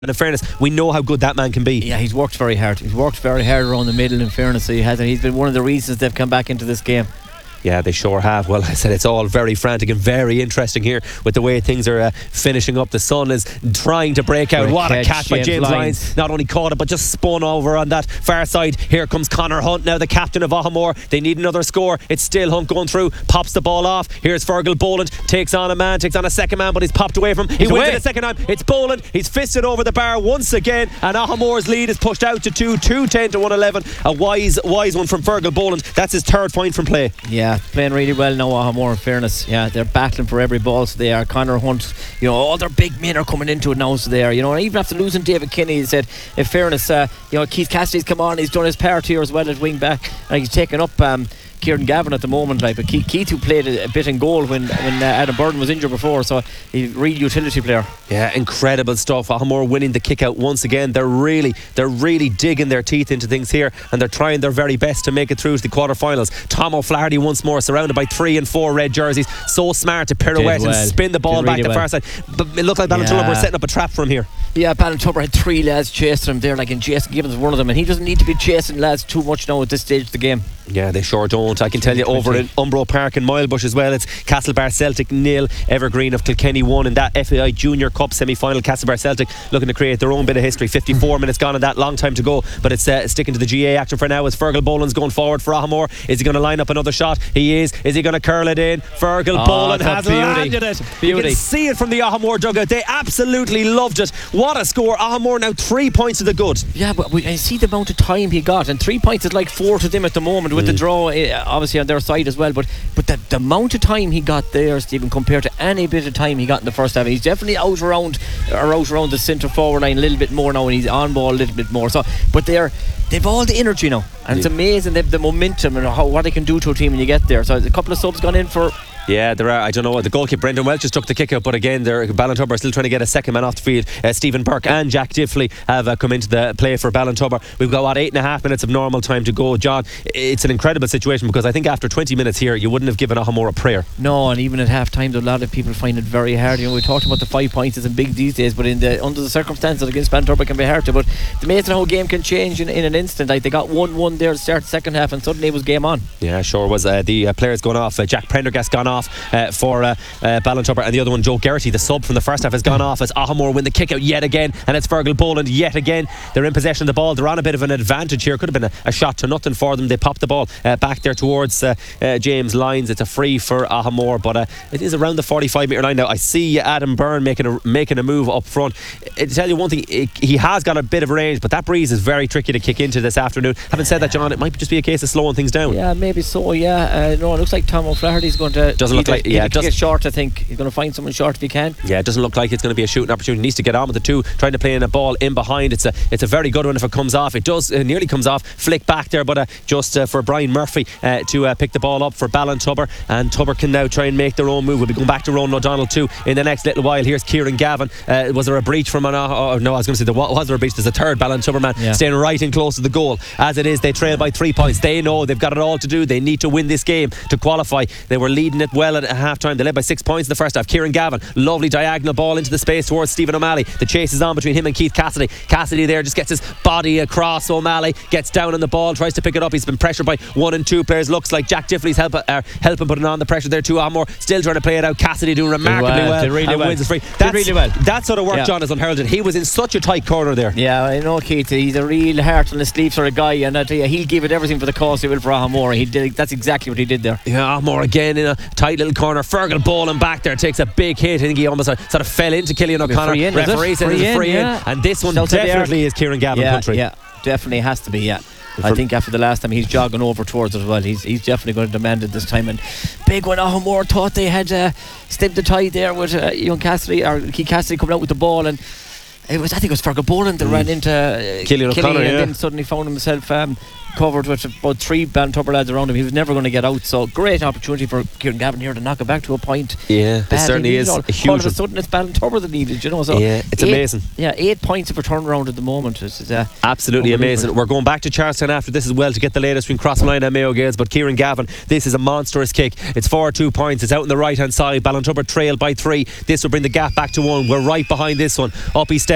And in fairness, we know how good that man can be. Yeah, he's worked very hard. He's worked very hard around the middle, in fairness. So he's been one of the reasons they've come back into this game. Yeah, they sure have. Well, I said it's all very frantic and very interesting here with the way things are finishing up. The sun is trying to break out. What a catch by James Lyons. Not only caught it, but just spun over on that far side. Here comes Conor Hunt now, the captain of Ahamore. They need another score. It's still Hunt going through. Pops the ball off. Here's Fergal Boland. Takes on a second man, but he's popped away from him. He wins it a second time. It's Boland. He's fisted over the bar once again, and Ahamore's lead is pushed out to 210 to 111. A wise one from Fergal Boland. That's his third point from play. Yeah, playing really well now, Ahamore, in fairness. Yeah, they're battling for every ball, so they are. Conor Hunt, all their big men are coming into it now, so they are. Even after losing David Kinney, he said, in fairness, Keith Cassidy's come on, he's done his part here as well at wing back, and he's taken up Kieran Gavin at the moment, but Keith, who played a bit in goal when Adam Burden was injured before, so he's a real utility player. Yeah, incredible stuff. Ahamore winning the kick out once again. They're really digging their teeth into things here, and they're trying their very best to make it through to the quarterfinals. Tom O'Flaherty once more surrounded by 3 and 4 red jerseys, so smart to pirouette and spin the ball back the far side, but it looked like Ballintullo were setting up a trap for him here. Yeah, Ballintullo had 3 lads chasing him there, like, and Jason Gibbons one of them, and he doesn't need to be chasing lads too much now at this stage of the game. Yeah, they sure don't. I can tell you over in Umbro Park in Milebush as well, it's Castlebar Celtic 0, Evergreen of Kilkenny 1 in that FAI Junior Cup semi-final. Castlebar Celtic looking to create their own bit of history. 54 minutes gone in that, long time to go, but it's sticking to the GA action for now as Fergal Boland's going forward for Ahamore. Is he going to line up another shot? He is. Is he going to curl it in? Fergal Boland has landed it. You can see it from the Ahamore dugout. They absolutely loved it. What a score. Ahamore now 3 points to the good. Yeah, but I see the amount of time he got, and 3 points is like 4 to them at the moment with the draw obviously on their side as well, but the amount of time he got there, Stephen, compared to any bit of time he got in the first half, he's definitely out around the centre forward line a little bit more now, and he's on ball a little bit more, so but they've all the energy now, and it's amazing the momentum and what they can do to a team when you get there. So a couple of subs gone in for. Yeah, there are. I don't know. The goalkeeper Brendan Welch just took the kick out, but again, Ballintubber are still trying to get a second man off the field. Stephen Burke and Jack Diffley have come into the play for Ballintubber. We've got 8.5 minutes of normal time to go. John, it's an incredible situation, because I think after 20 minutes here, you wouldn't have given Ahamore a prayer. No, and even at half time, a lot of people find it very hard. We talked about the 5 points isn't big these days, but under the circumstances against Ballintubber can be hard to. But the amazing how a game can change in an instant. Like, they got 1-1 there to start the second half, and suddenly it was game on. Yeah, sure was. The players going off. Jack Prendergast gone off for Ballintubber, and the other one, Joe Geraghty, the sub from the first half, has gone off as Ahamore win the kick out yet again, and it's Fergal Boland yet again. They're in possession of the ball. They're on a bit of an advantage here. Could have been a shot to nothing for them. They popped the ball back there towards James Lyons. It's a free for Ahamore, but it is around the 45 metre line now. I see Adam Byrne making a move up front. To tell you one thing, he has got a bit of range, but that breeze is very tricky to kick into this afternoon. Having said that, John, it might just be a case of slowing things down. Yeah, maybe so. Yeah, no, it looks like Tom O'Flaherty's going to. Doesn't look like. Yeah, just get short. I think he's going to find someone short if he can. Yeah, it doesn't look like it's going to be a shooting opportunity. He needs to get on with the two, trying to play in a ball in behind. It's a very good one if it comes off. It does. It nearly comes off. Flick back there, but just for Brian Murphy to pick the ball up for Ballintubber, and Tubber can now try and make their own move. We'll be going back to Ronan O'Donnell too in the next little while. Here's Kieran Gavin. Was there a breach from no, I was going to say was there a breach? There's a third Ballintubber man staying right in close to the goal. As it is, they trail by 3 points. They know they've got it all to do. They need to win this game to qualify. They were leading it well at half time. They led by 6 points in the first half. Kieran Gavin, lovely diagonal ball into the space towards Stephen O'Malley. The chase is on between him and Keith Cassidy. Cassidy there just gets his body across O'Malley, gets down on the ball, tries to pick it up. He's been pressured by 1 and 2 players. Looks like Jack Diffley's helping putting on the pressure there too. Ahamore still trying to play it out. Cassidy doing remarkably well. Did really well. Wins his free. Really well. That sort of work, John, is unheralded. He was in such a tight corner there. Yeah, I know, Keith. He's a real heart on the sleeve sort of guy, and I tell you, he'll give it everything for the cause he will for Ahamore. That's exactly what he did there. Yeah, Ahamore again in a tight little corner. Fergal Boland back there takes a big hit. I think he almost sort of fell into Killian O'Connor. Referee says it's free in, and this one definitely is Kieran Gavin country. Yeah, definitely has to be. Yeah, I think after the last time he's jogging over towards it as well. He's definitely going to demand it this time. And big one. Ahamore thought they had stemmed the tide there with young Cassidy or Keith Cassidy coming out with the ball, and I think it was Fergal Boland that ran into Killian O'Connor, and then suddenly found himself covered with about 3 Ballintubber lads around him. He was never going to get out, so great opportunity for Kieran Gavin here to knock it back to a point. Yeah, it certainly is a huge. All of a sudden it's Ballintubber that needed, so yeah, it's amazing. Yeah, 8 points of a turnaround at the moment. It's absolutely amazing. We're going back to Charlestown after this as well to get the latest between Crossmline and Mayo Gales, but Kieran Gavin, this is a monstrous kick. It's 4-2 points. It's out on the right hand side. Ballintubber trail by 3. This will bring the gap back to 1. We're right behind this one. Up he steps.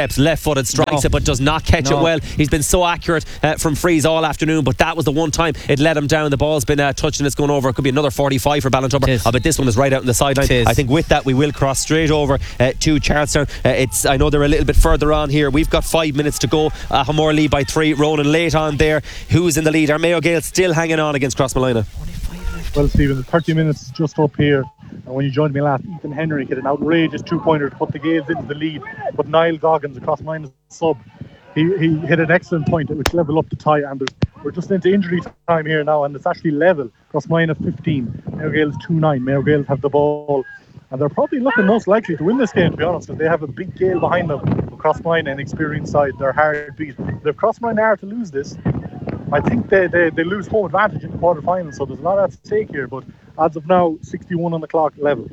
steps, left-footed, strikes it, but does not catch it well. He's been so accurate from frees all afternoon, but that was the one time it let him down. The ball's been touched and it's going over. It could be another 45 for Ballintubber. But this one is right out on the sideline. I think with that we will cross straight over to Charlestown. I know they're a little bit further on here. We've got 5 minutes to go. Hamor lead by 3. Ronan late on there. Who's in the lead? Are Mayo Gale still hanging on against Crossmolina? Well, Stephen, the 30 minutes is just up here. And when you joined me last, Ethan Henry hit an outrageous 2-pointer to put the Gales into the lead. But Niall Goggins, across Crossmolina's sub, he hit an excellent point which level up the tie. And we're just into injury time here now, and it's actually level. Crossmolina 15, Mayo Gales 2-9. Mayo Gales have the ball, and they're probably looking most likely to win this game, to be honest, because they have a big Gale behind them. Crossmolina, an experienced side, they're hard beat. If Crossmolina are to lose this, I think they lose home advantage in the quarterfinals, so there's a lot at stake here. But as of now, 61 on the clock, level.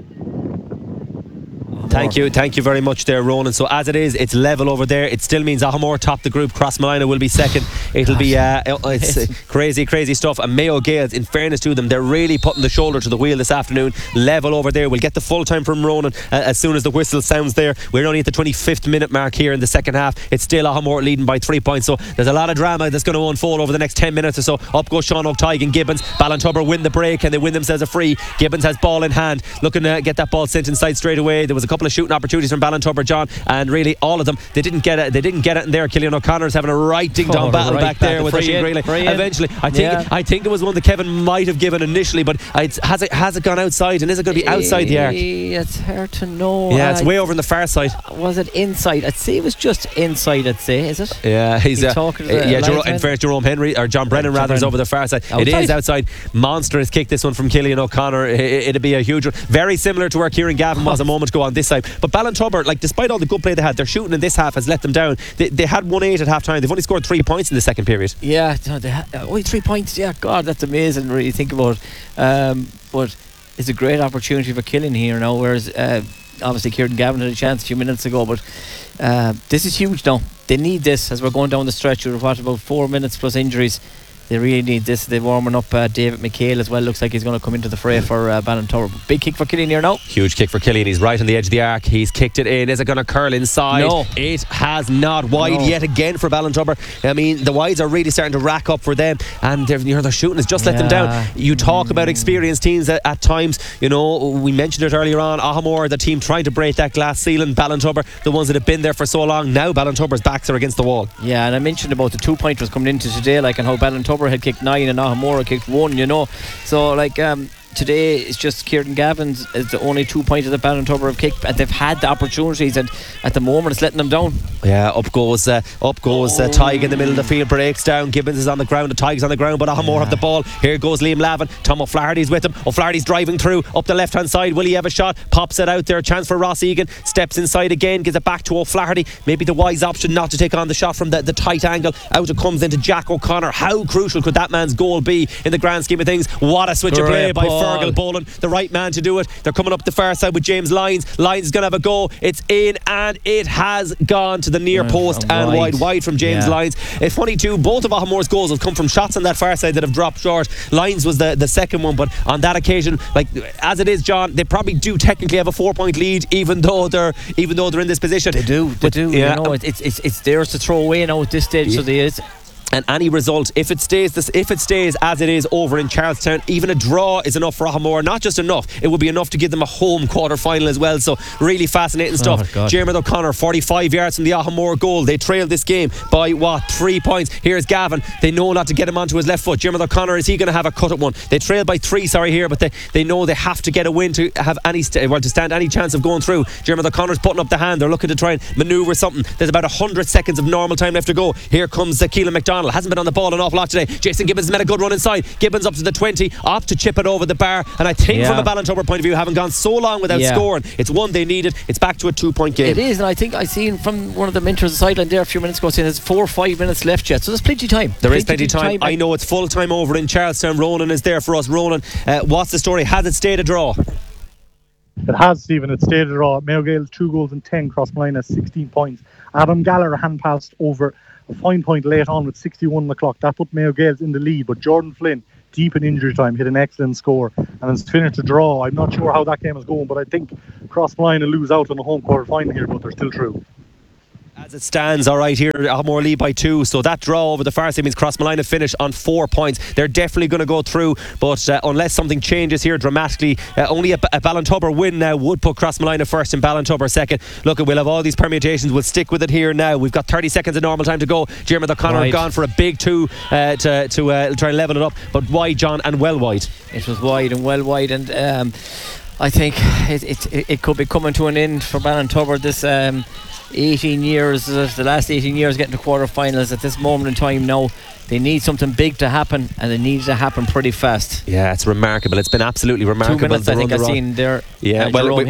Thank you very much there, Ronan. So as it is, it's level over there. It still means Ahamore top the group. Crossmolina will be second. It'll be it's crazy stuff. And Mayo Gales, in fairness to them, they're really putting the shoulder to the wheel this afternoon. Level over there. We'll get the full time from Ronan as soon as the whistle sounds there. We're only at the 25th minute mark here in the second half. It's still Ahamore leading by 3 points. So there's a lot of drama that's going to unfold over the next 10 minutes or so. Up goes Sean O'Tygue and Gibbons. Ballintubber win the break and they win themselves a free. Gibbons has ball in hand, looking to get that ball sent inside straight away. There was a couple of shooting opportunities from Ballintubber, John, and really all of them they didn't get it in there. Killian O'Connor's having a right ding dong battle back there with Oisin Greeley. Eventually I think it was one that Kevin might have given initially, but has it gone outside, and is it going to be outside the arc? It's hard to know. It's way over on the far side. Was it inside? I'd say it was just inside, is it? Yeah, he's talking in fairness, Jerome Henry or John Brennan rather is over the far side. It is outside. Monstrous kick this one from Killian O'Connor. It'd be a huge one, very similar to where Kieran Gavin was a moment ago on this side. But Ballintubber, despite all the good play they had, their shooting in this half has let them down. They had 1-8 at half time. They've only scored 3 points in the second period. Yeah, they had only 3 points. Yeah, God, that's amazing. Really think about it. But it's a great opportunity for Killian here now. Whereas obviously Kieran Gavin had a chance a few minutes ago, but this is huge now. They need this as we're going down the stretch. We're about 4 minutes plus injuries. They really need this. They're warming up David McHale as well. Looks like he's going to come into the fray for Ballintubber. Big kick for Killian here now. Huge kick for Killian. He's right on the edge of the arc. He's kicked it in. Is it going to curl inside? No. It has not. Wide yet again for Ballintubber. I mean, the wides are really starting to rack up for them, and their shooting has just let them down. You talk about experienced teams at times. You know, we mentioned it earlier on. Ahamore, the team trying to break that glass ceiling. Ballintubber, the ones that have been there for so long. Now Ballintubber's backs are against the wall. Yeah, and I mentioned about the 2-pointers coming into today, and how Ballintubber had kicked 9 and Ahamore had kicked 1, so today it's just Kieran Gavin's is the only 2-pointer that Ballintubber have kicked, and they've had the opportunities, and at the moment it's letting them down. Yeah, up goes Tig in the middle of the field, breaks down. Gibbons is on the ground, Tig's on the ground, but Ahamore have the ball. Here goes Liam Lavin. Tom O'Flaherty's with him. O'Flaherty's driving through up the left hand side. Will he have a shot? Pops it out there. Chance for Ross Egan. Steps inside again, gives it back to O'Flaherty. Maybe the wise option not to take on the shot from the tight angle. Out it comes into Jack O'Connor. How crucial could that man's goal be in the grand scheme of things? What a switch of play by Fergal Boland, the right man to do it. They're coming up the far side with James Lyons. Lyons is going to have a go. It's in, and it has gone to the near post and wide from James Lyons. It's funny too, both of Ahamore's goals have come from shots on that far side that have dropped short. Lyons was the second one, but on that occasion, as it is, John, they probably do technically have a 4-point lead, even though they're in this position. They do. Yeah. It's theirs to throw away now at this stage. Yeah. So there is. And any result, if it stays as it is over in Charlestown, even a draw is enough for Ahamore. Not just enough, it would be enough to give them a home quarter-final as well. So really fascinating stuff. Jeremy O'Connor, 45 yards from the Ahamore goal. They trailed this game by 3 points. Here's Gavin. They know not to get him onto his left foot. Jeremy O'Connor, is he going to have a cut at one? They trailed by 3 here, but they know they have to get a win to have to stand any chance of going through. Jeremy O'Connor's putting up the hand. They're looking to try and manoeuvre something. There's about 100 seconds of normal time left to go. Here comes Keelan McDonald. Hasn't been on the ball an awful lot today. Jason Gibbons made a good run inside. Gibbons up to the 20, opt to chip it over the bar, and I think from a Ballintubber point of view, having gone so long without scoring, it's one they needed. It's back to a 2-point game. It is, and I think I seen from one of the mentors on the sideline there a few minutes ago saying there's 4 or 5 minutes left yet, so there's plenty of time. There is plenty of time. I know it's full time over in Charlestown. Ronan is there for us. Ronan, what's the story? Has it stayed a draw? It has, Stephen. It stayed a draw. Mayo Gales 2 goals and 10. Crossmolina 16 points. Adam Gallagher hand passed over a fine point late on with 61 on the clock. That put Mayo Gales in the lead, but Jordan Flynn, deep in injury time, hit an excellent score, and it's finished a draw. I'm not sure how that game is going, but I think Crossmolina lose out on the home quarter final here, but they're still through. As it stands, all right, here, Ahmore lead by 2. So that draw over the far side means Crossmolina finish on 4 points. They're definitely going to go through, but unless something changes here dramatically, only a Ballintubber win now would put Crossmolina first and Ballintubber second. Look, we'll have all these permutations. We'll stick with it here now. We've got 30 seconds of normal time to go. Jeremy O'Connor have gone for a big 2 to try and level it up, but wide, John, and well wide. It was wide and well wide, and I think it could be coming to an end for Ballintubber. This 18 years, the last 18 years getting to quarterfinals. At this moment in time now, they need something big to happen, and it needs to happen pretty fast. Yeah, it's remarkable. It's been absolutely remarkable. 2 minutes, I think I've seen there. Yeah,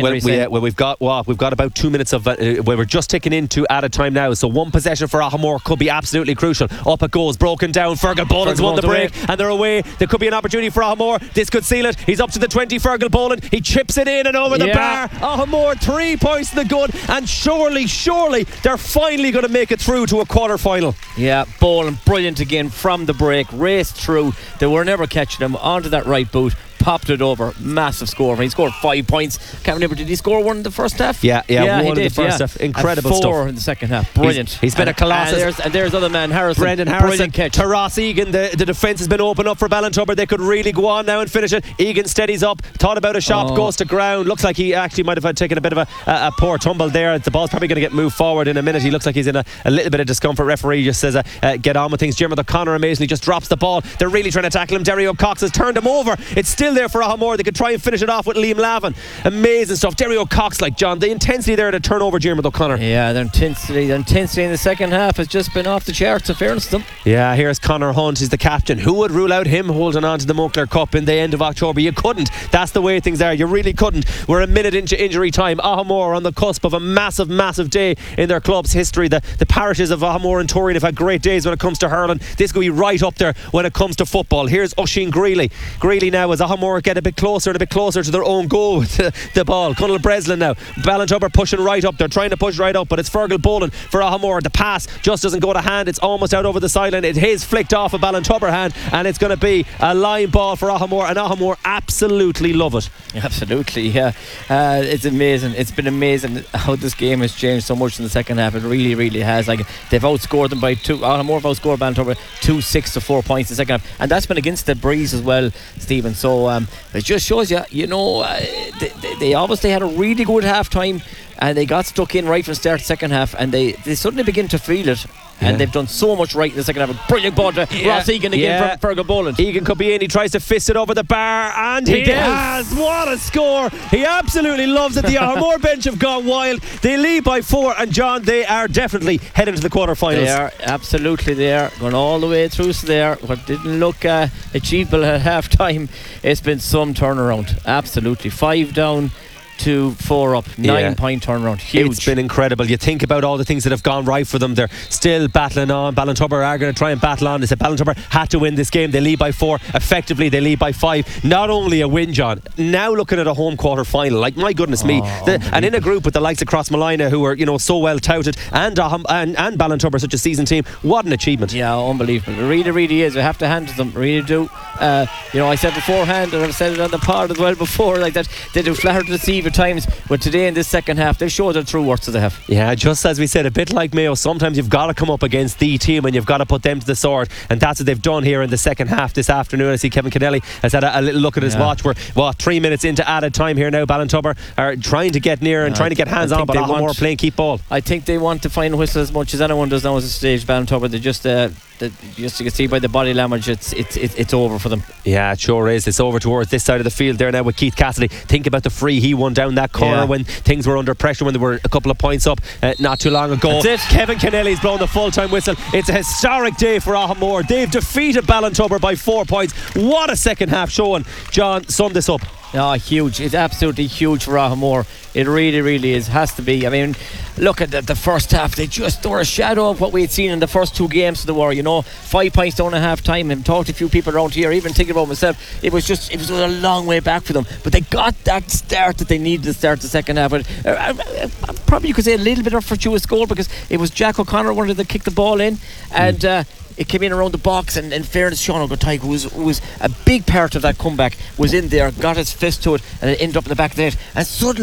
we've got about 2 minutes of we're just ticking into added time now. So one possession for Ahmore could be absolutely crucial. Up it goes, broken down. Fergal Boland's won the break, and they're away. There could be an opportunity for Ahmore. This could seal it. He's up to the 20. Fergal Boland. He chips it in and over the bar. Ahmore 3 points to the good, and surely they're finally going to make it through to a quarter final. Yeah, Boland brilliant again from the break, raced through. They were never catching him onto that right boot. Popped it over, massive score. He scored 5 points. Can't remember, did he score one in the first half? Yeah, one in the first half. Incredible and 4 stuff in the second half. Brilliant. He's been a colossus. And there's other man, Harrison. Brendan Harrison. Catch. Taras Egan, the defence has been open up for Ballintubber. They could really go on now and finish it. Egan steadies up, thought about a shot, goes to ground. Looks like he actually might have taken a bit of a poor tumble there. The ball's probably going to get moved forward in a minute. He looks like he's in a little bit of discomfort. Referee just says get on with things. Jeremy O'Connor amazingly just drops the ball. They're really trying to tackle him. Derry O'Cox has turned him over. It's still there for Ahmore. They could try and finish it off with Liam Lavin. Amazing stuff. Derry O'Cox, like John, the intensity there to turn over Jeremy O'Connor. Yeah, the intensity in the second half has just been off the charts, in fairness to them. Yeah, here's Conor Hunt. He's the captain. Who would rule out him holding on to the Moncler Cup in the end of October? You couldn't. That's the way things are. You really couldn't. We're a minute into injury time. Ahmore on the cusp of a massive day in their club's history. The parishes of Ahmore and Toreen have had great days when it comes to hurling. This could be right up there when it comes to football. Here's Oisin Greeley. Greeley now, as Ahmore get a bit closer to their own goal with the ball. Conal Breslin now. Ballintubber pushing right up. They're trying to push right up, but it's Fergal Boland for Ahmore. The pass just doesn't go to hand. It's almost out over the sideline. It is flicked off a Ballintubber hand, and it's going to be a line ball for Ahmore, and Ahmore absolutely love it. Absolutely, yeah. It's amazing. It's been amazing how this game has changed so much in the second half. It really has. Like, they've outscored them by 2. Ahmore have outscored Ballintubber 2-6 to 4 points in the second half, and that's been against the breeze as well, Stephen. So it just shows you know, they obviously had a really good half time, and they got stuck in right from the start of the second half, and they suddenly begin to feel it. And they've done so much right in the second half. A brilliant ball to Ross Egan again from Fergal Boland. Egan could be in. He tries to fist it over the bar, and he does. What a score! He absolutely loves it. The Ahmore bench have gone wild. They lead by 4, and John, they are definitely heading to the quarterfinals. They are absolutely there, going all the way through to there. What didn't look achievable at half time, it's been some turnaround. Absolutely, 5 down to 4 up, 9 point turnaround. Huge. It's been incredible. You think about all the things that have gone right for them. They're still battling on. Ballintubber are going to try and battle on. They said Ballintubber had to win this game. They lead by 4. Effectively, they lead by 5. Not only a win, John, now looking at a home quarter final. Like, my goodness me. And in a group with the likes of Crossmolina, who are, you know, so well touted, and Ballintubber, such a seasoned team. What an achievement. Yeah, unbelievable. It really is. We have to hand to them. Really do. You know, I said beforehand, and I've said it on the pod as well before, like that they do flatter to deceive at times, but today in this second half they showed their true worth to the half. Yeah, just as we said, a bit like Mayo, sometimes you've got to come up against the team and you've got to put them to the sword, and that's what they've done here in the second half this afternoon. I see Kevin Kennelly has had a little look at his watch. We're 3 minutes into added time here now. Ballintubber are trying to get near and trying to get hands on, but Ahmore playing keep ball. I think they want to final whistle as much as anyone does now at this stage. Ballintubber, they just you can see by the body language it's over for them. Yeah, it sure is. It's over towards this side of the field there now with Keith Cassidy. Think about the free he won down that corner when things were under pressure, when they were a couple of points up not too long ago. Kevin Kennelly's blown the full-time whistle. It's a historic day for Ahmore. They've defeated Ballintubber by 4 points. What a second half showing. John, sum this up. Oh, huge. It's absolutely huge for Ahmore. It really is. Has to be. I mean, look at the first half. They were a shadow of what we had seen in the first 2 games of the war. You know, 5 points down at half time. I've talked to a few people around here, even thinking about myself. It was a long way back for them. But they got that start that they needed to start the second half. But, probably you could say a little bit of a fortuitous goal, because it was Jack O'Connor wanted to kick the ball in, and it came in around the box, and in fairness, Sean O'Gortyke, who was a big part of that comeback, was in there, got his fist to it, and it ended up in the back of the net. And suddenly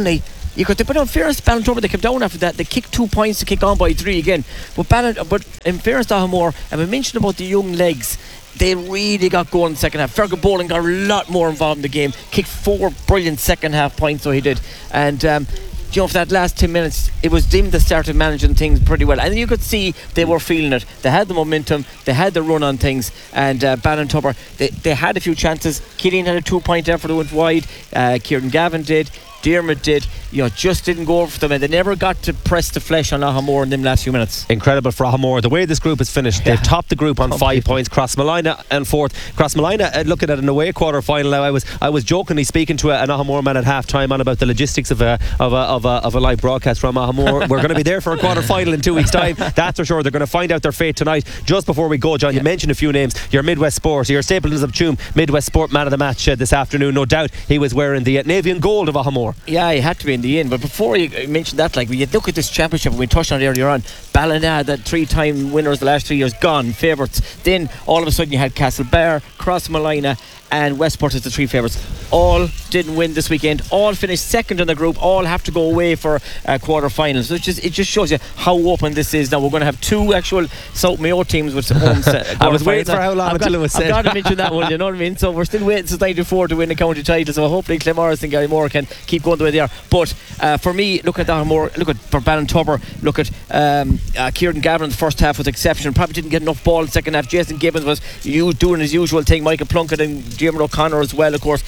you could put on fairness to Ballintober, they came down after that. They kicked 2 points to kick on by 3 again. But in fairness to Ahamore, and we mentioned about the young legs, they really got going in the second half. Fergal Boland got a lot more involved in the game, kicked 4 brilliant second half points, so he did. And for that last 10 minutes, it was them that started managing things pretty well, and you could see they were feeling it. They had the momentum, they had the run on things, and Ballintober, they had a few chances. Killeen had a 2-point effort that went wide. Kieran Gavin did. Dermot did, just didn't go over for them, and they never got to press the flesh on Ahamore in them last few minutes. Incredible for Ahamore. The way this group is finished, they've topped the group on 5 points. Crossmolina and fourth. Crossmolina, looking at an away quarter final now, I was jokingly speaking to an Ahamore man at half time on about the logistics of a live broadcast from Ahamore. We're going to be there for a quarter final in 2 weeks' time. That's for sure. They're going to find out their fate tonight. Just before we go, John, you mentioned a few names. Your Midwest Sport, your Stapleton's of Tuam Midwest Sport man of the match this afternoon. No doubt he was wearing the navy and gold of Ahamore. Yeah, he had to be in the end. But before you mentioned that, when you look at this championship, and we touched on it earlier on, Ballina, that 3-time winners the last 3 years, gone, favourites. Then all of a sudden you had Castlebar, Crossmolina and Westport as the 3 favourites. All didn't win this weekend. All finished second in the group. All have to go away for quarter-finals. So it just shows you how open this is. Now we're going to have 2 actual South Mayo teams with home I was waiting for how long until it was said. I've got to mention that one, you know what I mean? So we're still waiting since 94 to win the county title. So hopefully Claremorris and Garrymore can keep going the way they are. But for me, look at Ahamore, look at for Ballintober, look at Kieran Gavin in the first half was exceptional. Probably didn't get enough ball in the second half. Jason Gibbons was doing his usual thing. Michael Plunkett and Jim O'Connor as well, of course.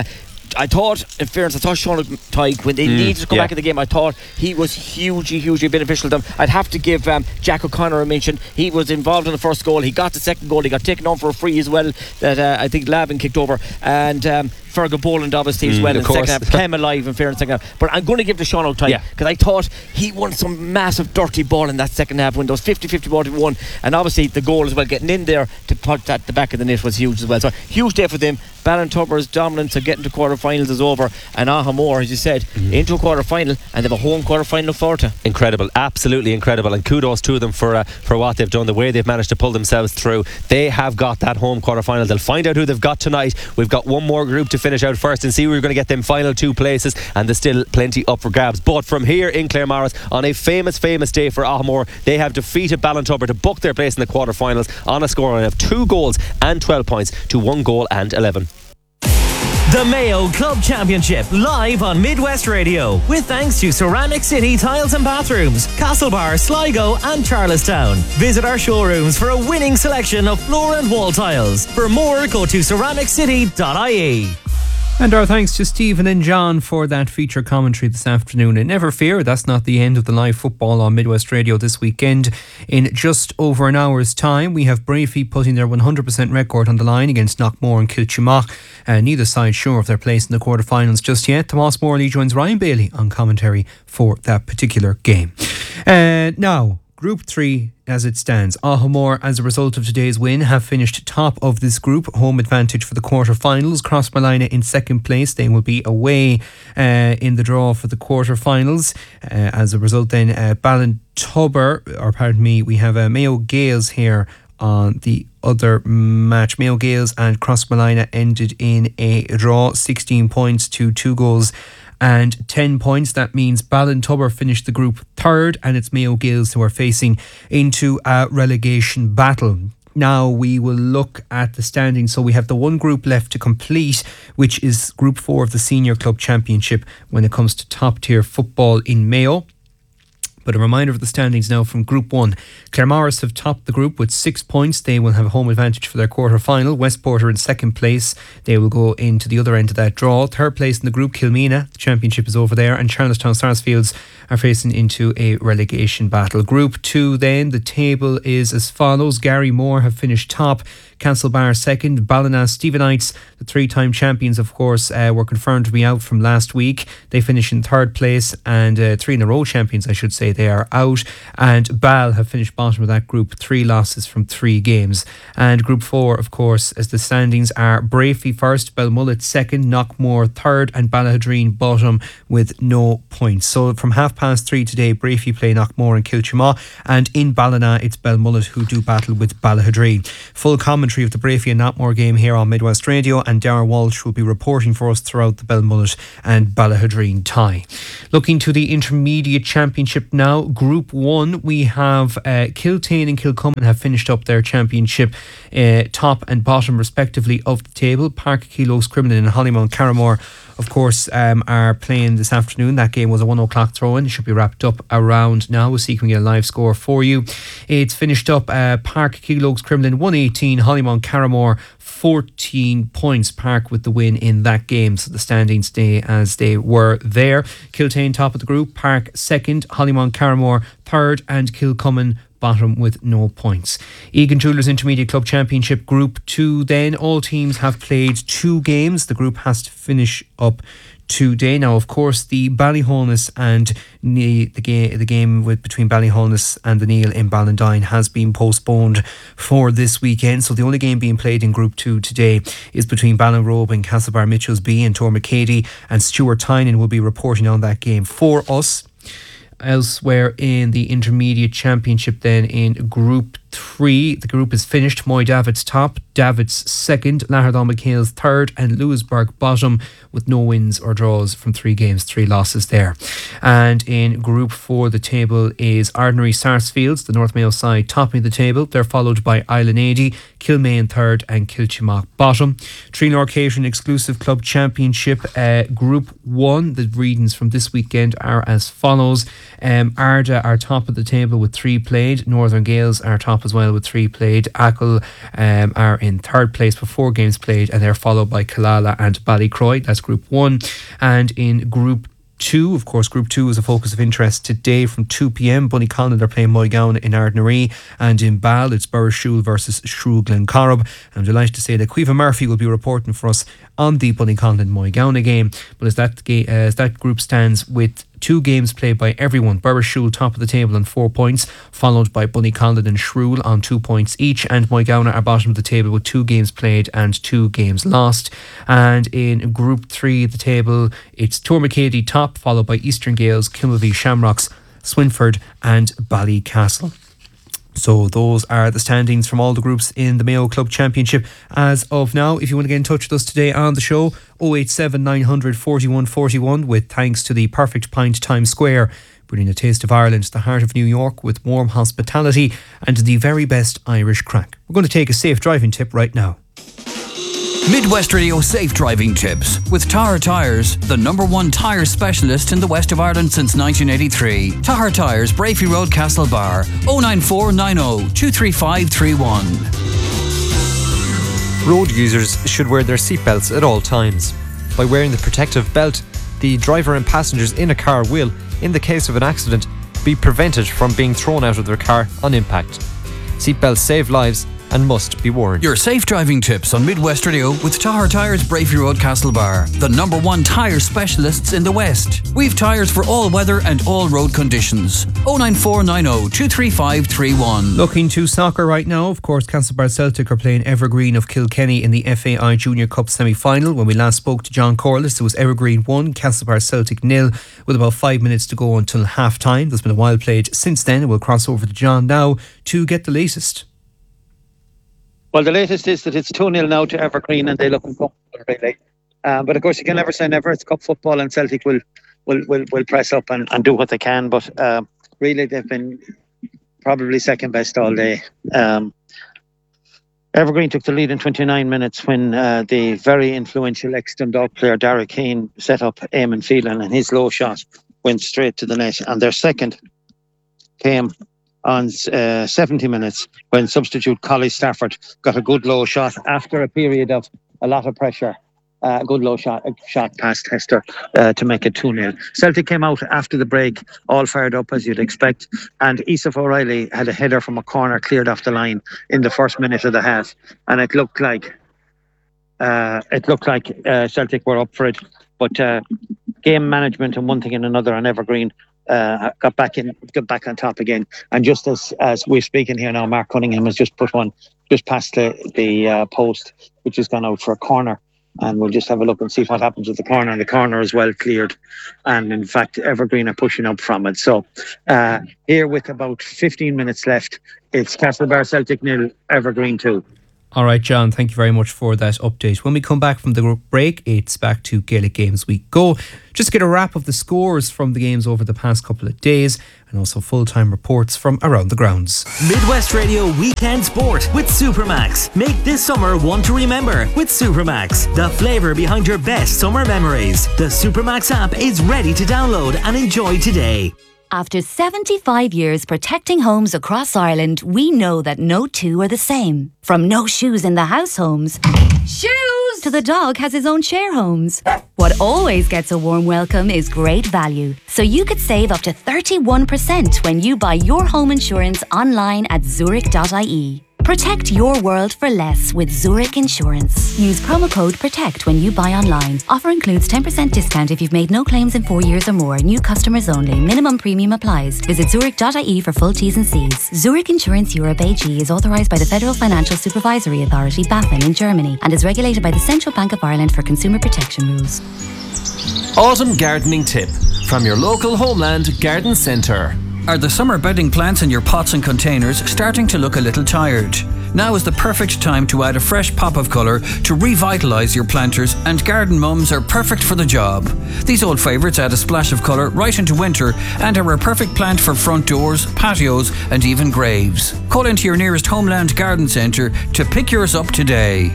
I thought, in fairness, Sean Tyke, when they needed to come back in the game, I thought he was hugely beneficial to them. I'd have to give Jack O'Connor a mention. He was involved in the first goal. He got the second goal. He got taken on for a free as well that I think Lavin kicked over. And Fergal Boland obviously as well in the second half. Came alive in fairness second half. But I'm going to give to Sean O'Tyke because I thought he won some massive dirty ball in that second half when those 50-50 ball won. And obviously the goal as well, getting in there to put that the back of the net was huge as well. So huge day for them. Ballintober's dominance of getting to quarter-finals is over, and Ahamore, as you said, into a quarter-final, and they have a home quarter-final forward to. Incredible, absolutely incredible, and kudos to them for what they've done, the way they've managed to pull themselves through. They have got that home quarter-final. They'll find out who they've got tonight. We've got one more group to finish out first and see we're going to get them final 2 places, and there's still plenty up for grabs. But from here in Claremorris, on a famous day for Ahamore, they have defeated Ballintober to book their place in the quarter-finals on a scoreline of 2 goals and 12 points to 1 goal and 11. The Mayo Club Championship live on Midwest Radio with thanks to Ceramic City Tiles and Bathrooms, Castlebar, Sligo and Charlestown. Visit our showrooms for a winning selection of floor and wall tiles. For more, go to ceramiccity.ie. And our thanks to Stephen and John for that feature commentary this afternoon. And never fear, that's not the end of the live football on Midwest Radio this weekend. In just over an hour's time, we have Brafey putting their 100% record on the line against Knockmore and Kilchimach. Neither side sure of their place in the quarterfinals just yet. Tomás Morley joins Ryan Bailey on commentary for that particular game. Now, Group 3 as it stands. Ahamore, as a result of today's win, have finished top of this group. Home advantage for the quarterfinals. Crossmolina in second place. They will be away in the draw for the quarterfinals. As a result then, we have Mayo Gales here on the other match. Mayo Gales and Crossmolina ended in a draw, 16 points to 2 goals and 10 points. That means Ballintober finished the group third, and it's Mayo Gales who are facing into a relegation battle. Now we will look at the standings. So we have the one group left to complete, which is Group 4 of the Senior Club Championship when it comes to top tier football in Mayo. But a reminder of the standings now from Group 1. Claremorris have topped the group with 6 points. They will have a home advantage for their quarter-final. Westport are in second place. They will go into the other end of that draw. Third place in the group, Kilmina. The championship is over there. And Charlestown Sarsfields are facing into a relegation battle. Group 2 then, the table is as follows. Garrymore have finished top. Castlebar second. Ballina Stephenites, the 3-time champions, of course, were confirmed to be out from last week. They finish in third place, and 3 in a row champions, I should say. they are out. And Bal have finished bottom of that group, 3 losses from 3 games. And Group 4, of course, as the standings are Brafey first, Belmullet second, Knockmore third, and Ballahadreen bottom with no points. So from 3:30 today, Brafey play Knockmore and Kilchimagh, and in Ballina it's Belmullet who do battle with Ballahadreen. Full commentary of the Brafey and Knockmore game here on Midwest Radio, and Darren Walsh will be reporting for us throughout the Belmullet and Ballahadreen tie. Looking to the Intermediate Championship now, Group 1, we have Kiltane and Kilcummin have finished up their championship top and bottom respectively of the table. Park Keelogs Cremlin and Hollymount Carramore, of course, are playing this afternoon. That game was a 1 o'clock throw-in. It should be wrapped up around now. We'll see if we can get a live score for you. It's finished up Park Keelogs Cremlin 118, Hollymount Carramore 14 points. Park with the win in that game, so the standings stay as they were there. Kiltane top of the group, Park second, Hollymount Carramore third, and Kilcummin bottom with no points. Egan Jewelers Intermediate Club Championship Group 2 then. All teams have played 2 games. The group has to finish up today. Now, of course, the Ballyholness and the game between Ballyholness and the Neil in Ballandine has been postponed for this weekend. So the only game being played in Group 2 today is between Ballinrobe and Castlebar Mitchells B, and Tormacady and Stuart Tynan will be reporting on that game for us. Elsewhere in the Intermediate Championship then, in Group 3, the group is finished. Moy Davids top, Davids second, Lahardon McHale's third, and Lewisburg bottom with no wins or draws from 3 games, 3 losses there. And in Group 4, the table is Ardnary Sarsfields, the North Mayo side, topping the table. They're followed by Island 80, Kilmaine third, and Kilchimagh bottom. Trinor Catering Exclusive Club Championship Group 1, the readings from this weekend are as follows. Arda are top of the table with 3 played. Northern Gales are top as well with 3 played. Achill are in third place with 4 games played, and they're followed by Killala and Ballycroy. That's Group 1. And in Group 2, of course, Group 2 is a focus of interest today from 2 p.m. Bunnyconlin are playing Moygown in Ardnary, and in Ball it's Burrishoole versus Shrew Glencorrib. And I'm delighted to say that Caoimhe Murphy will be reporting for us on the Bunnyconlin Moygown game. But as that group stands with 2 games played by everyone, Burrishoole top of the table on 4 points, followed by Bunnyconlin and Shrew on 2 points each, and Moygown are bottom of the table with 2 games played and 2 games lost. And in Group 3 of the table, it's Tormacady top, followed by Eastern Gales, Kilmavie Shamrocks, Swinford and Ballycastle. So those are the standings from all the groups in the Mayo Club Championship as of now. If you want to get in touch with us today on the show, 087 900 41 41, with thanks to the Perfect Pint Times Square, bringing a taste of Ireland to the heart of New York with warm hospitality and the very best Irish crack. We're going to take a safe driving tip right now. Midwest Radio Safe Driving Tips with Tahar Tyres, the #1 tyre specialist in the west of Ireland since 1983. Tahar Tyres, Brafey Road, Castlebar, 09490 23531. Road users should wear their seatbelts at all times. By wearing the protective belt, the driver and passengers in a car will, in the case of an accident, be prevented from being thrown out of their car on impact. Seatbelts save lives and must be worn. Your safe driving tips on Midwest Radio with Tahar Tyres, Brafey Road, Castlebar, the #1 tyre specialists in the West. We've tyres for all weather and all road conditions. 09490 23531. Looking to soccer right now, of course, Castlebar Celtic are playing Evergreen of Kilkenny in the FAI Junior Cup semi-final. When we last spoke to John Corliss, it was Evergreen 1, Castlebar Celtic 0, with about 5 minutes to go until half-time. There's been a while played since then. We'll cross over to John now to get the latest. Well, the latest is that it's 2-0 now to Evergreen, and they look uncomfortable, really. But of course, you can never say never. It's cup football, and Celtic will press up and do what they can. But really, they've been probably second best all day. Evergreen took the lead in 29 minutes when the very influential ex-Dundalk player Derek Keane set up Eamon Phelan, and his low shot went straight to the net. And their second came on 70 minutes when substitute Collie Stafford got a good low shot after a period of a lot of pressure. A good low shot past Hester to make it 2-0. Celtic came out after the break all fired up as you'd expect, and Isaac O'Reilly had a header from a corner cleared off the line in the first minute of the half, and it looked like Celtic were up for it, but game management and one thing and another on Evergreen got back on top again. And just as we're speaking here now, Mark Cunningham has just put one just past the post, which has gone out for a corner. And we'll just have a look and see what happens with the corner. And the corner is well cleared. And in fact, Evergreen are pushing up from it. So here with about 15 minutes left, it's Castlebar Celtic 0, Evergreen 2. All right, John, thank you very much for that update. When we come back from the break, it's back to Gaelic Games Week Go. Just to get a wrap of the scores from the games over the past couple of days and also full-time reports from around the grounds. Midwest Radio Weekend Sport with Supermax. Make this summer one to remember with Supermax, the flavour behind your best summer memories. The Supermax app is ready to download and enjoy today. After 75 years protecting homes across Ireland, we know that no two are the same. From no shoes in the house homes, shoes, to the dog has his own share homes. What always gets a warm welcome is great value. So you could save up to 31% when you buy your home insurance online at zurich.ie. Protect your world for less with Zurich Insurance. Use promo code PROTECT when you buy online. Offer includes 10% discount if you've made no claims in 4 years or more. New customers only. Minimum premium applies. Visit zurich.ie for full T's and C's. Zurich Insurance Europe AG is authorised by the Federal Financial Supervisory Authority, BaFin, in Germany and is regulated by the Central Bank of Ireland for consumer protection rules. Autumn gardening tip from your local Homeland Garden Centre. Are the summer bedding plants in your pots and containers starting to look a little tired? Now is the perfect time to add a fresh pop of colour to revitalise your planters, and Garden Mums are perfect for the job. These old favourites add a splash of colour right into winter and are a perfect plant for front doors, patios and even graves. Call into your nearest Homeland Garden Centre to pick yours up today.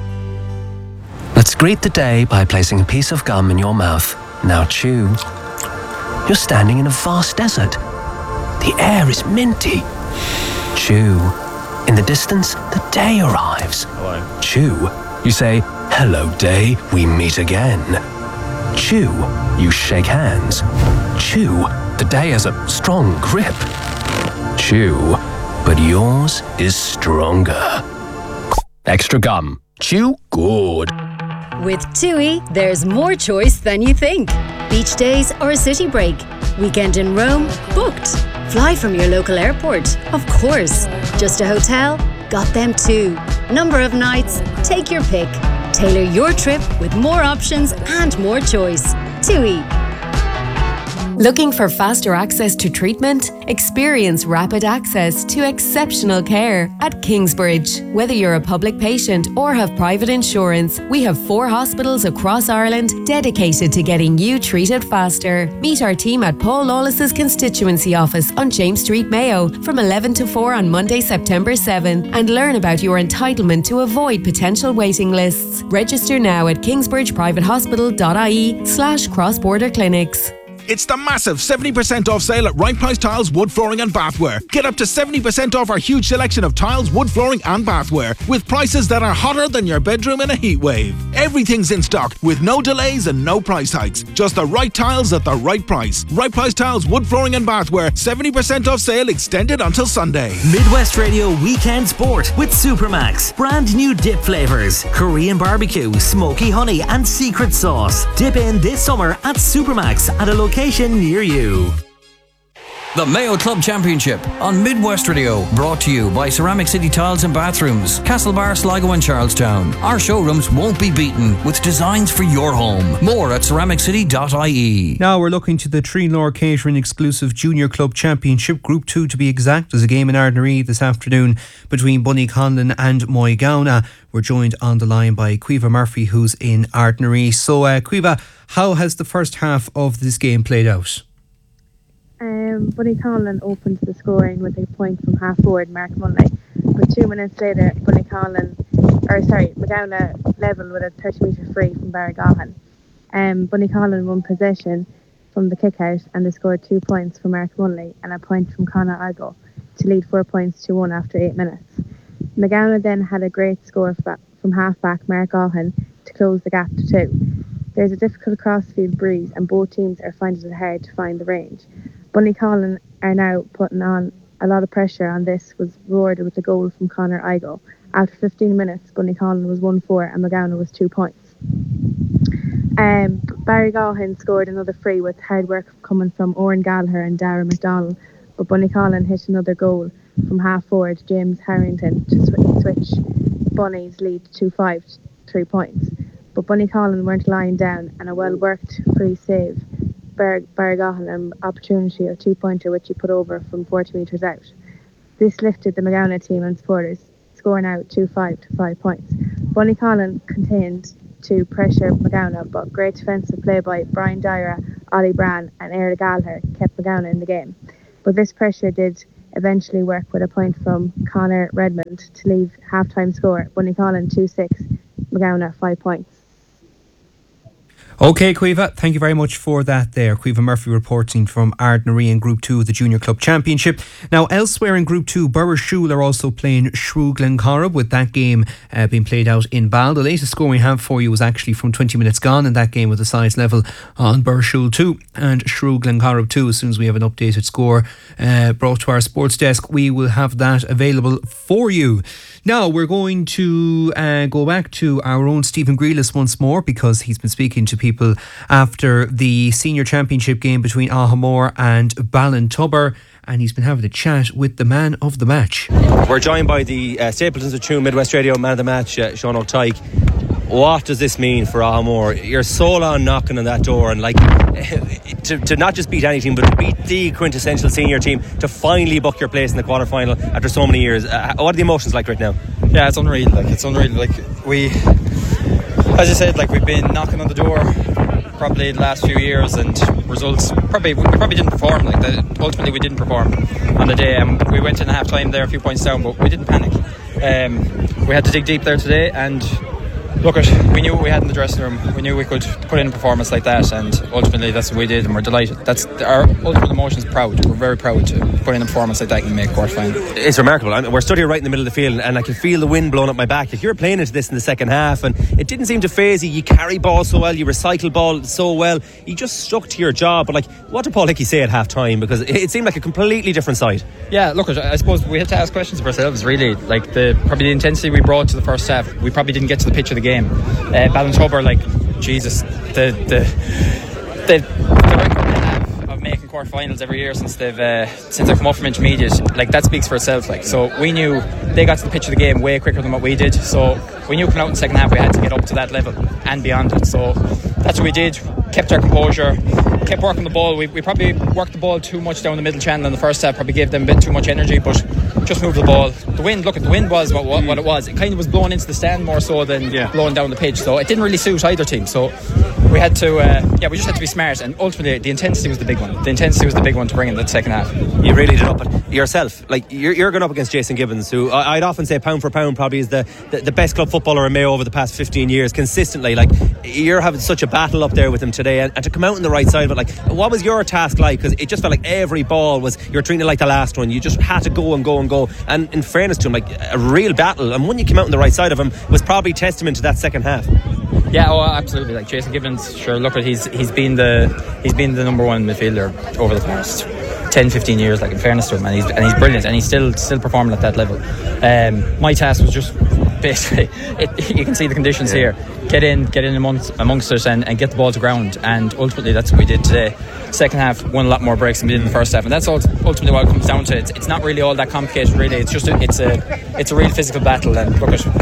Let's greet the day by placing a piece of gum in your mouth. Now chew. You're standing in a vast desert. The air is minty. Chew. In the distance, the day arrives. Hello. Chew. You say, hello day, we meet again. Chew. You shake hands. Chew. The day has a strong grip. Chew. But yours is stronger. Extra gum. Chew good. With TUI, there's more choice than you think. Beach days or a city break. Weekend in Rome? Booked. Fly from your local airport? Of course. Just a hotel? Got them too. Number of nights? Take your pick. Tailor your trip with more options and more choice. TUI. Looking for faster access to treatment? Experience rapid access to exceptional care at Kingsbridge. Whether you're a public patient or have private insurance, we have 4 hospitals across Ireland dedicated to getting you treated faster. Meet our team at Paul Lawless's constituency office on James Street, Mayo from 11 to 4 on Monday, September 7 and learn about your entitlement to avoid potential waiting lists. Register now at kingsbridgeprivatehospital.ie/cross-border clinics. It's the massive 70% off sale at Right Price Tiles, Wood Flooring and Bathware. Get up to 70% off our huge selection of tiles, wood flooring and bathware with prices that are hotter than your bedroom in a heat wave. Everything's in stock with no delays and no price hikes. Just the right tiles at the right price. Right Price Tiles, Wood Flooring and Bathware. 70% off sale extended until Sunday. Midwest Radio Weekend Sport with Supermax. Brand new dip flavours. Korean barbecue, smoky honey and secret sauce. Dip in this summer at Supermax at a location near you. The Mayo Club Championship on Midwest Radio, brought to you by Ceramic City Tiles and Bathrooms, Castlebar, Sligo and Charlestown. Our showrooms won't be beaten with designs for your home. More at ceramiccity.ie. Now we're looking to the Treenlaw Catering exclusive Junior Club Championship Group 2 to be exact. There's a game in Ardnaree this afternoon between Bunnyconlon and Moygownagh. We're joined on the line by Caoimhe Murphy, who's in Ardnaree. So Caoimhe, how has the first half of this game played out? Bunnyconlon opened the scoring with a point from half forward Mark Munley, but 2 minutes later Moygownagh level with a 30-metre free from Barragohan. Bunnyconlon won possession from the kick out and they scored 2 points from Mark Munley and a point from Conor Argo to lead 4 points to 1 after 8 minutes. Moygownagh then had a great score from half-back Mark Owen to close the gap to 2. There's a difficult cross-field breeze and both teams are finding it hard to find the range. Bunnyconlon are now putting on a lot of pressure, and this was rewarded with a goal from Conor Igo. After 15 minutes, Bunnyconlon was 1-4 and Moygownagh was 2 points. Barrygaughan scored another free with hard work coming from Oren Gallagher and Darragh MacDonald, but Bunnycolin hit another goal from half forward James Harrington to switch Bunny's lead to 5 3 points. But Bunnycolin weren't lying down, and a well worked free save Barrygaughan an opportunity of 2-pointer which he put over from 40 metres out. This lifted the Magownagh team and supporters, scoring out 2-5 to 5 points. Bunnycolin continued to pressure Magownagh, but great defensive play by Brian Dyer, Ollie Brand and Éire Gallagher kept Magownagh in the game. But this pressure did eventually work with a point from Conor Redmond to leave half-time score. Bunnycolin 2-6, Magownagh 5 points. Okay, Caoimhe, thank you very much for that there. Caoimhe Murphy reporting from Ardnaree in Group 2 of the Junior Club Championship. Now, elsewhere in Group 2, Burrishoole are also playing Shrewd Glencorrib, with that game being played out in Ball. The latest score we have for you was actually from 20 minutes gone in that game with the size level on Burrishoole 2 and Shrewd Glencorrib 2. As soon as we have an updated score brought to our sports desk, we will have that available for you. Now, we're going to go back to our own Stephen Grealis once more, because he's been speaking to people after the senior championship game between Ahamore and Ballintubber, and he's been having a chat with the man of the match. We're joined by the Stapletons of Tune Midwest Radio man of the match, Sean O'Tyke. What does this mean for Ahamore? You're so long knocking on that door, and like to not just beat any team, but to beat the quintessential senior team, to finally book your place in the quarter-final after so many years. What are the emotions like right now? Yeah, it's unreal. It's unreal. We, as I said, we've been knocking on the door probably the last few years, and results we probably didn't perform. Ultimately, we didn't perform on the day. We went in at half time there, a few points down, but we didn't panic. We had to dig deep there today, and look, we knew what we had in the dressing room. We knew we could put in a performance like that, and ultimately that's what we did, and we're delighted. That's our ultimate emotion is proud. We're very proud to put in a performance like that and make a quarter final. It's remarkable. We're stood here right in the middle of the field, and I can feel the wind blowing up my back. You were playing into this in the second half, and it didn't seem to faze you. You carry ball so well, you recycle ball so well. You just stuck to your job. But what did Paul Hickey say at half time? Because it seemed like a completely different side. Yeah, look, I suppose we have to ask questions of ourselves, really. Probably the intensity we brought to the first half, we probably didn't get to the pitch of the game. Ballintubber, Jesus, the record they have of making quarterfinals every year since they've come up from intermediate, that speaks for itself. So we knew they got to the pitch of the game way quicker than what we did. So we knew coming out in the second half we had to get up to that level and beyond it. So that's what we did. Kept our composure, kept working the ball. We probably worked the ball too much down the middle channel in the first half. Probably gave them a bit too much energy, but just moved the ball. The wind was what it was. It kind of was blowing into the stand more so than blowing down the pitch. So it didn't really suit either team. So we had to, we just had to be smart. And ultimately, the intensity was the big one. The intensity was the big one to bring in the second half. You really did up it yourself. You're going up against Jason Gibbons, who I'd often say pound for pound probably is the best club footballer in Mayo over the past 15 years consistently. You're having such a battle up there with him today, and to come out on the right side of it, what was your task like? Because it just felt like every ball was, you're treating it like the last one. You just had to go and go and go, and in fairness to him, a real battle, and when you came out on the right side of him was probably testament to that second half. Yeah, absolutely. Jason Gibbons, sure, look, he's been the number one midfielder over the past 10-15 years, in fairness to him, and he's brilliant, and he's still performing at that level. My task was just basically, you can see the conditions here, get in amongst us and get the ball to ground, and ultimately that's what we did today. Second half won a lot more breaks than we did in the first half, and that's ultimately what it comes down to. It's not really all that complicated, really. It's just it's a real physical battle, and look at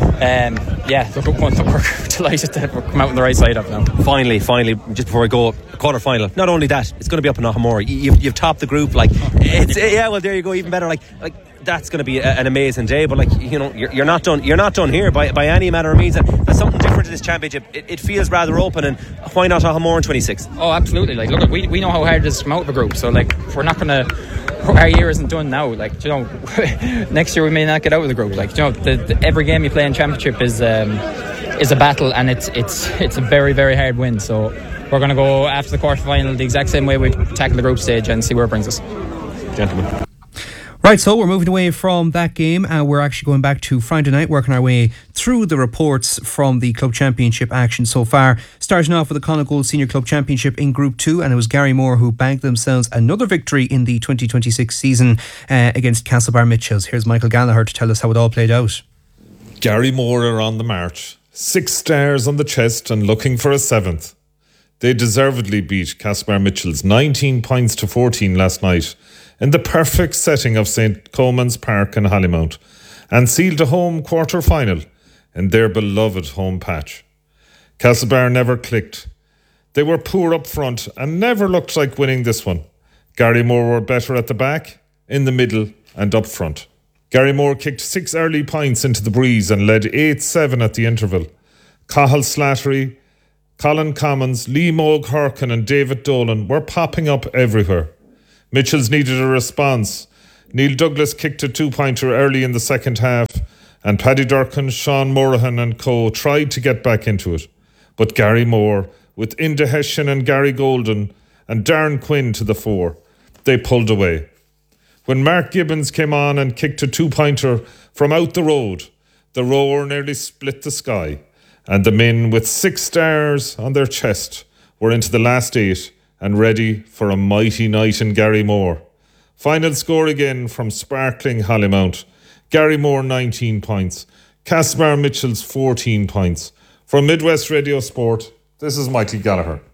we're delighted to come out on the right side of it now. Finally, just before we go, quarter final. Not only that, it's going to be up in Ahamore. You've topped the group. There you go, even better. That's going to be an amazing day. But you're not done. You're not done here by any manner of means. And there's something different to this championship. It feels rather open. And why not Ahamore in 26? Oh, absolutely. Look, we know how hard it is to come out of a group. So we're not going to. Our year isn't done now. Next year we may not get out of the group. Every game you play in championship is a battle, and it's a very, very hard win. So we're going to go after the quarter final the exact same way we tackled the group stage and see where it brings us. Gentlemen. Right, so we're moving away from that game and we're actually going back to Friday night, working our way through the reports from the Club Championship action so far. Starting off with the Connacht Gold Senior Club Championship in Group 2, and it was Garrymore who bagged themselves another victory in the 2026 season against Castlebar Mitchells. Here's Michael Gallagher to tell us how it all played out. Garrymore are on the march. 6 stars on the chest and looking for a 7th. They deservedly beat Castlebar Mitchells 19 points to 14 last night in the perfect setting of St. Coman's Park in Hollymount and sealed a home quarter-final in their beloved home patch. Castlebar never clicked. They were poor up front and never looked like winning this one. Garrymore were better at the back, in the middle and up front. Garrymore kicked 6 early points into the breeze and led 8-7 at the interval. Cahill Slattery, Colin Commons, Lee Moog Harkin and David Dolan were popping up everywhere. Mitchells needed a response. Neil Douglas kicked a 2-pointer early in the second half and Paddy Durkin, Sean Morahan and co tried to get back into it. But Garrymore, with Inda Hessian and Gary Golden and Darren Quinn to the fore, they pulled away. When Mark Gibbons came on and kicked a 2-pointer from out the road, the roar nearly split the sky, and the men with 6 stars on their chest were into the last 8 and ready for a mighty night in Garrymore. Final score again from sparkling Hollymount. Garrymore 19 points, Castlebar Mitchells 14 points. From Midwest Radio Sport, this is Michael Gallagher.